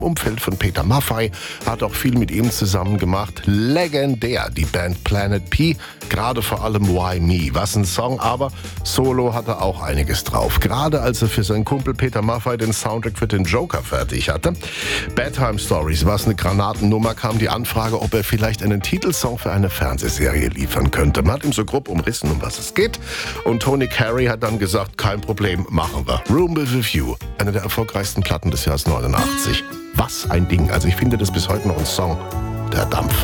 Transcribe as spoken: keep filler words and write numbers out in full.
Umfeld von Peter Maffay, hat auch viel mit ihm zusammen gemacht. Legendär, die Band Planet P, gerade vor allem Why Me. Was ein Song, aber solo hat er auch einiges drauf. Gerade als er für seinen Kumpel Peter Maffay den Soundtrack für den Joker fertig hatte. Bedtime Stories, was eine Granatennummer, kam die Anfrage, ob er vielleicht einen Titelsong für eine Fernsehserie liefern könnte. Man hat ihm so grob umrissen, um was es geht. Und Tony Carey hat dann gesagt, kein Problem, machen wir. Room with a View, eine der erfolgreichsten Platten des Jahres neunundachtzig. Was ein Ding. Also ich finde das bis heute noch ein Song, der Dampf.